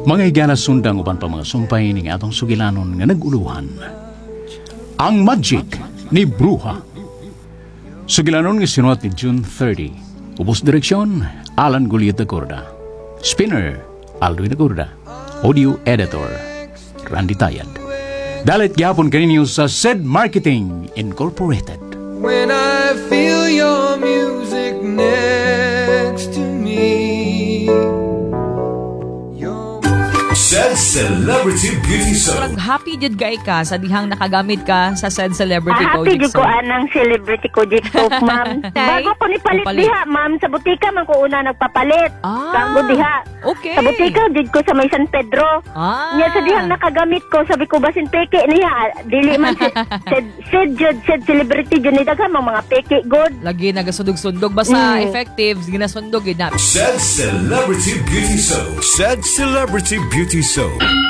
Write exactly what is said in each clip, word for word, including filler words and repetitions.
Mga higala sundang uban pa mga sumpay ning atong sugilanon nga naguluhan. Ang Magic ni Bruha. Sugilanon nga sinuat ni June thirtieth. Ubos direksyon, Alan Guliet de Corda. Spinner, Aldo de Corda. Audio editor, Randy Tayad. Dalit gyapon kaninyo sa S E D Marketing Incorporated. When I feel your music next to me, your... S E D Celebrity Beauty Show. Murag happy jud kay ka sa dihang nakagamit ka sa S E D Celebrity Ah, Kojic happy jud ko Soap. anang celebrity Kojic Soap, ma'am. Tay, Bago ko ni palit papalit. diha, ma'am, sa butika man ko una nagpapalit. Ah, Bago diha. okay. Sa butika jud ko sa may San Pedro. Ah. Nya sa dihang nakagamit ko, sabi ko basin peke niya, dili man si said said jud said celebrity jud ni daghan mga mga peke good. Lagi nagasundog-sundog basta Mm. effective ginasundog gid na. S E D Celebrity Beauty Show. S E D Celebrity Beauty Show.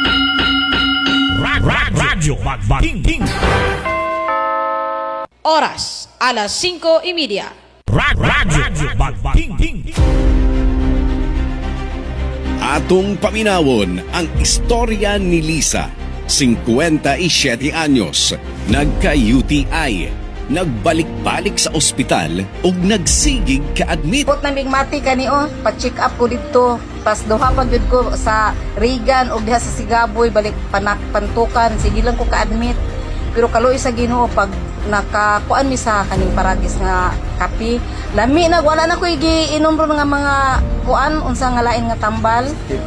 Radyo Magbating. Oras, alas cinco y media. Radyo Magbating. Atong paminawon ang istorya ni Lisa, fifty-seven anyos, nagka-U T I, nagbalik-balik sa ospital ug nagsigig ka-admit. Put nang bigmati kani o, pa-check up ko dito. Pas duha pa gyud ko sa Regan ug diha sa Sigaboy balik panak pantukan, sige lang ko ka-admit. Pero kaloy sa Ginoo pag nakakuan mi sa kaning paragis nga kape, lami na wala na ko giinom ron nga mga kuan unsa nga lain nga tambal.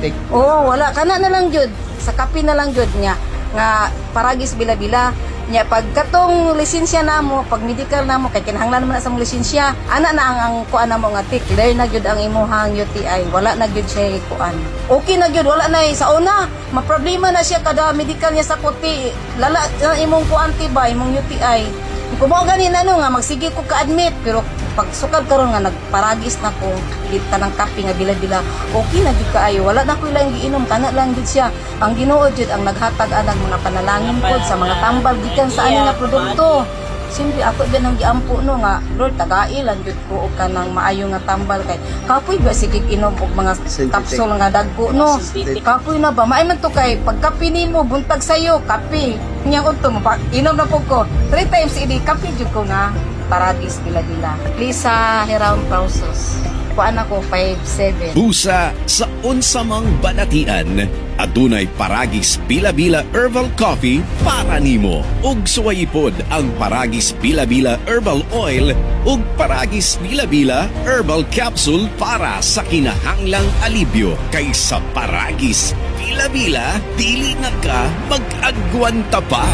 Oo, wala kana na lang jud. Sa kape na lang jud nya nga paragis bila-bila. Nya pag katong lisensya namo, pag medical namo kay kinahanglan man na sa mong lisensya, ana na ang, ang kuan namo nga tik, clear na gyud ang imuhang U T I, wala na gyud siya kuan. Okay na gyud, wala na sa una, maproblema na siya kada medical niya sa kuti. Lala na imong kuan tiba, imong U T I. Kung mo ganin ano nga magsige ko ka-admit, pero pag sukad karon nga nagparagis na ko kita ng kape nga bila-bila, okay na gyud kaayo, wala na ko ilang giinom, kana lang gyud siya. Ang Ginoo jud ang naghatag anang mga panalangin pod sa mga tambal gikan sa ani nga produkto. Siyempre ako din ang giampo no nga Lord tagai lang jud ko og kanang maayo nga tambal kay kapoy ba sige inom og mga capsule nga dagko no. Kapoy na ba maay man to kay pagkape nimo buntag sayo kape. Nya unto mo inom na pud ko. Three times idi kape jud ko nga paradis bila-bila. Lisa Heram Pausos. Kuan ako five seven. Busa sa unsamang banatian, adunay Paragis Bila-Bila Herbal Coffee para nimo. Ug suwayipod ang Paragis Bila-Bila Herbal Oil ug Paragis Bila-Bila Herbal Capsule para sa kinahanglang alibyo. Kaysa Paragis Bila-Bila, dili na ka mag-agwanta pa.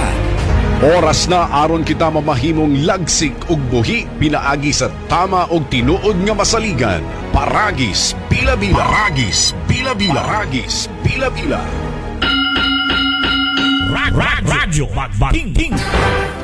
Oras na aron kita mamahimong lagsik ug buhi pinaagi sa tama og tinuod nga masaligan. Paragis Bila-Bila. Paragis Bila-Bila. Paragis Bila-Bila. Radyo Magbating.